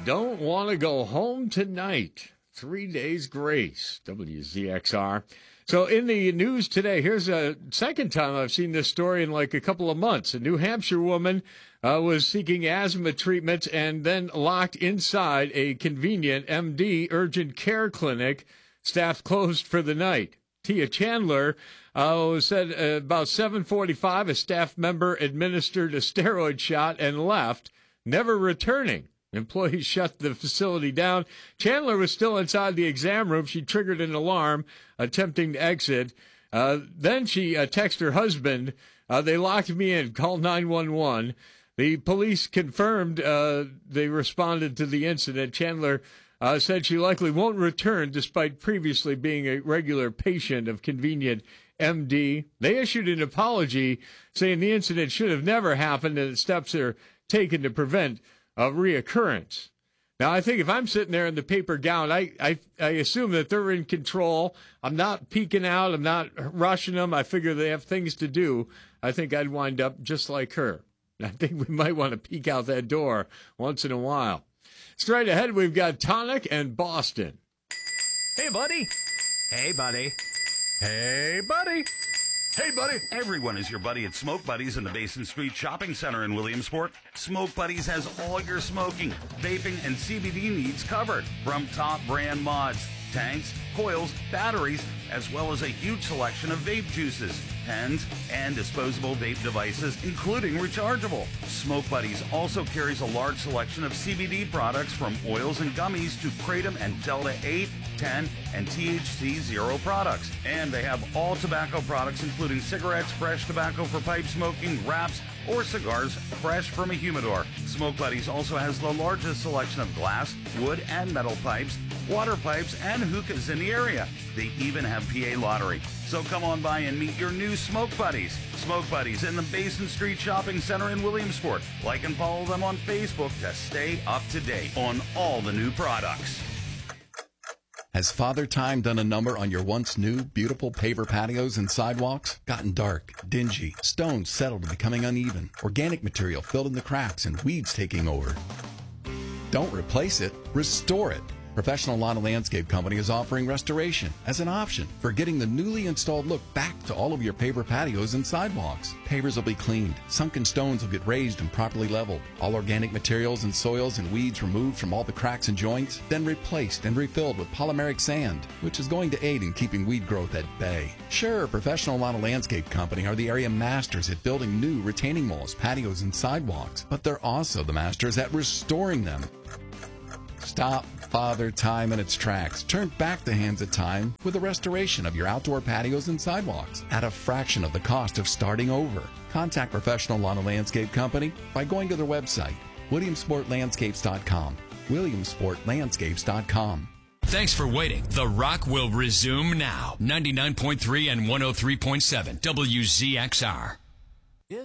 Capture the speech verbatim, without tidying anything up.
don't want to go home tonight. Three days grace, W Z X R. So in the news today, here's a second time I've seen this story in like a couple of months. A New Hampshire woman uh, was seeking asthma treatment and then locked inside a convenient M D urgent care clinic. Staff closed for the night. Tia Chandler uh, said uh, about seven forty-five, a staff member administered a steroid shot and left, never returning. Employees shut the facility down. Chandler was still inside the exam room. She triggered an alarm, attempting to exit. Uh, then she uh, texted her husband. Uh, they locked me in. Call nine one one. The police confirmed uh, they responded to the incident. Chandler uh, said she likely won't return despite previously being a regular patient of convenient M D. They issued an apology saying the incident should have never happened and that steps are taken to prevent a reoccurrence. Now, I think if I'm sitting there in the paper gown, I, I I assume that they're in control. I'm not peeking out. I'm not rushing them. I figure they have things to do. I think I'd wind up just like her. I think we might want to peek out that door once in a while. Straight ahead, we've got Tonic and Boston. Hey, buddy. Hey, buddy. Hey, buddy. Hey, buddy. Everyone is your buddy at Smoke Buddies in the Basin Street Shopping Center in Williamsport. Smoke Buddies has all your smoking, vaping, and C B D needs covered. From top brand mods, tanks, coils, batteries, as well as a huge selection of vape juices, pens, and disposable vape devices, including rechargeable. Smoke Buddies also carries a large selection of C B D products from oils and gummies to Kratom and Delta eight, ten, and T H C zero products. And they have all tobacco products, including cigarettes, fresh tobacco for pipe smoking, wraps, or cigars fresh from a humidor. Smoke Buddies also has the largest selection of glass, wood, and metal pipes, water pipes, and hookahs in the area. They even have P A lottery. So come on by and meet your new Smoke Buddies. Smoke Buddies in the Basin Street Shopping Center in Williamsport. Like and follow them on Facebook to stay up to date on all the new products. Has Father Time done a number on your once new, beautiful paver patios and sidewalks? Gotten dark, dingy, stones settled to becoming uneven, organic material filled in the cracks, and weeds taking over? Don't replace it, restore it. Professional Lawn and Landscape Company is offering restoration as an option for getting the newly installed look back to all of your paver patios and sidewalks. Pavers will be cleaned, sunken stones will get raised and properly leveled, all organic materials and soils and weeds removed from all the cracks and joints, then replaced and refilled with polymeric sand, which is going to aid in keeping weed growth at bay. Sure, Professional Lawn and Landscape Company are the area masters at building new retaining walls, patios, and sidewalks, but they're also the masters at restoring them. Stop Father Time in its tracks. Turn back the hands of time with the restoration of your outdoor patios and sidewalks at a fraction of the cost of starting over. Contact Professional Lawn and Landscape Company by going to their website, williamsport landscapes dot com. williamsport landscapes dot com. Thanks for waiting. The Rock will resume now. ninety-nine point three and one oh three point seven W Z X R.